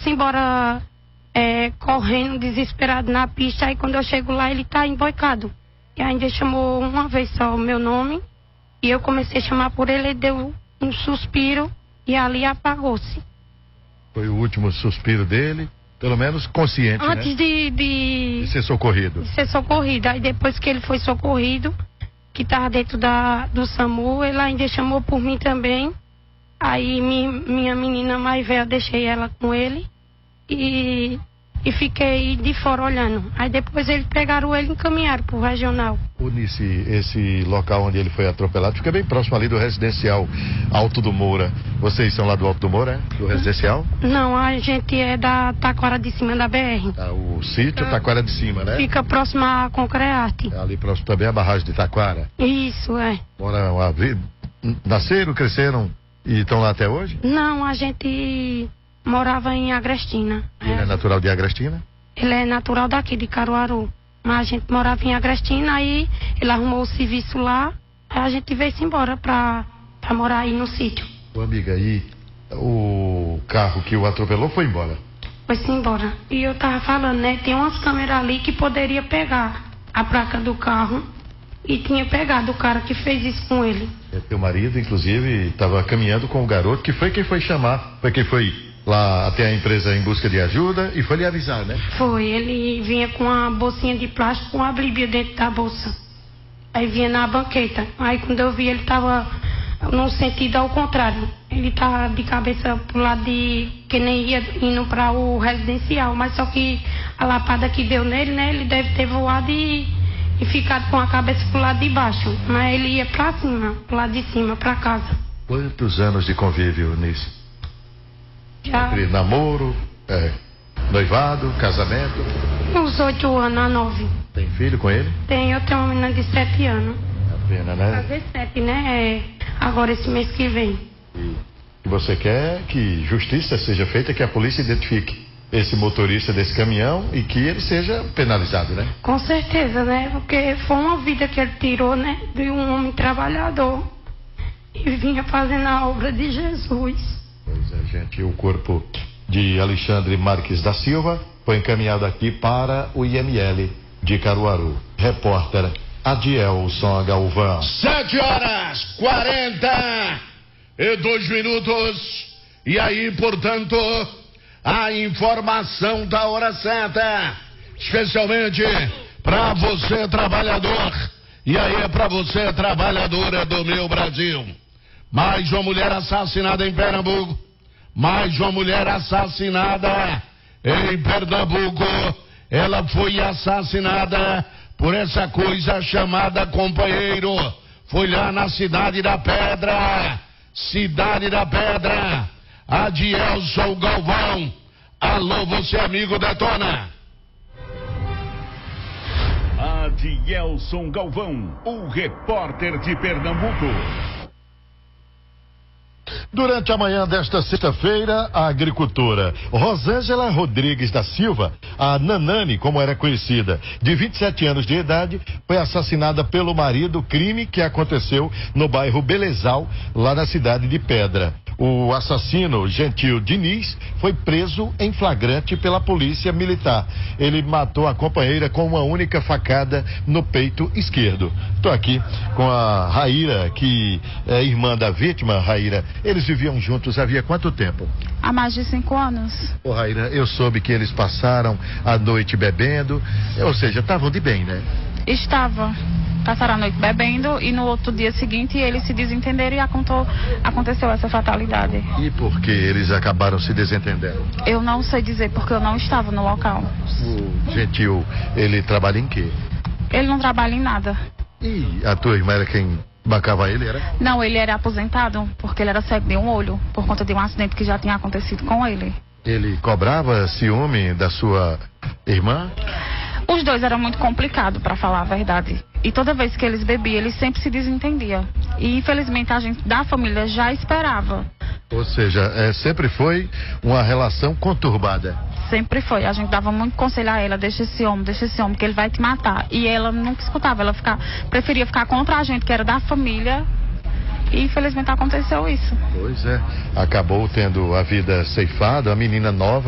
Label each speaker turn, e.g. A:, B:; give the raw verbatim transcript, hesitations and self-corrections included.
A: embora é, correndo, desesperado na pista. Aí quando eu chego lá, ele tá emboicado. E ainda chamou uma vez só o meu nome. E eu comecei a chamar por ele, ele deu um suspiro e ali apagou-se.
B: Foi o último suspiro dele, pelo menos consciente,
A: Antes
B: né?
A: de, de...
B: de ser socorrido.
A: De ser socorrido. Aí depois que ele foi socorrido, que estava dentro da, do SAMU, ele ainda chamou por mim também. Aí mi, minha menina mais velha, deixei ela com ele e, e fiquei de fora olhando. Aí depois eles pegaram ele e encaminharam para o regional.
B: Nesse esse local onde ele foi atropelado, fica bem próximo ali do residencial Alto do Moura. Vocês são lá do Alto do Moura, é? Do residencial?
A: Não, a gente é da Taquara de Cima da B R.
B: Ah, o sítio é. Taquara de Cima, né?
A: Fica próximo à Concrearte.
B: É ali próximo também à barragem de Taquara.
A: Isso, é.
B: Moram, nasceram, cresceram e estão lá até hoje?
A: Não, a gente morava em Agrestina.
B: Ele é, é natural de Agrestina?
A: Ele é natural daqui, de Caruaru. Mas a gente morava em Agrestina, aí ele arrumou o serviço lá, aí a gente veio-se embora pra, pra morar aí no sítio.
B: Ô amiga, aí o carro que o atropelou foi embora?
A: Foi-se embora. E eu tava falando, né, tem umas câmeras ali que poderia pegar a placa do carro e tinha pegado o cara que fez isso com ele.
B: É, teu marido, inclusive, estava caminhando com o garoto, que foi quem foi chamar, foi quem foi lá até a empresa em busca de ajuda e foi lhe avisar, né?
A: Foi, ele vinha com uma bolsinha de plástico com uma bíblia dentro da bolsa. Aí vinha na banqueta. Aí quando eu vi, ele tava num sentido ao contrário. Ele tava de cabeça pro lado de que nem ia indo para o residencial, mas só que a lapada que deu nele, né? Ele deve ter voado e, e ficado com a cabeça pro lado de baixo. Mas ele ia pra cima, pro lado de cima, pra casa.
B: Quantos anos de convívio nisso?
A: Já...
B: Entre namoro, é, noivado, casamento?
A: Uns oito anos a nove.
B: Tem filho com ele?
A: Tem, eu tenho uma menina de sete anos.
B: Apenas, né?
A: Fazer sete, né? É, agora esse mês que vem.
B: E você quer que justiça seja feita, que a polícia identifique esse motorista desse caminhão e que ele seja penalizado, né?
A: Com certeza, né? Porque foi uma vida que ele tirou, né? De um homem trabalhador e vinha fazendo a obra de Jesus.
B: Pois é, gente, o corpo de Alexandre Marques da Silva foi encaminhado aqui para o I M L de Caruaru. Repórter Adielson Galvão.
C: Sete horas, quarenta e dois minutos. E aí, portanto, a informação da hora certa, especialmente para você, trabalhador. E aí é para você, trabalhadora do meu Brasil. Mais uma mulher assassinada em Pernambuco. Mais uma mulher assassinada em Pernambuco. Ela foi assassinada por essa coisa chamada companheiro. Foi lá na Cidade da Pedra. Cidade da Pedra. Adielson Galvão. Alô, você amigo Detona.
D: Adielson Galvão, o repórter de Pernambuco.
B: Durante a manhã desta sexta-feira, a agricultora Rosângela Rodrigues da Silva, a Nanani, como era conhecida, de vinte e sete anos de idade, foi assassinada pelo marido, crime que aconteceu no bairro Belezal, lá na cidade de Pedra. O assassino, Gentil Diniz, foi preso em flagrante pela polícia militar. Ele matou a companheira com uma única facada no peito esquerdo. Estou aqui com a Raíra, que é irmã da vítima. Raíra, eles viviam juntos havia quanto tempo?
E: Há mais de cinco anos.
B: Ô Raíra, eu soube que eles passaram a noite bebendo, ou seja, estavam de bem, né?
E: Estava. Passaram a noite bebendo e no outro dia seguinte eles se desentenderam e acontou, aconteceu essa fatalidade.
B: E por que eles acabaram se desentendendo?
E: Eu não sei dizer porque eu não estava no local.
B: O Gentil, ele trabalha em quê?
E: Ele não trabalha em nada.
B: E a tua irmã era quem bancava ele, era?
E: Não, ele era aposentado porque ele era cego de um olho por conta de um acidente que já tinha acontecido com ele.
B: Ele cobrava ciúme da sua irmã?
E: Os dois eram muito complicados, para falar a verdade. E toda vez que eles bebiam, eles sempre se desentendiam. E infelizmente a gente da família já esperava.
B: Ou seja, é, sempre foi uma relação conturbada.
E: Sempre foi. A gente dava muito conselho a ela, deixa esse homem, deixa esse homem, que ele vai te matar. E ela nunca escutava, ela ficar, preferia ficar contra a gente, que era da família. E infelizmente aconteceu isso.
B: Pois é, acabou tendo a vida ceifada, a menina nova.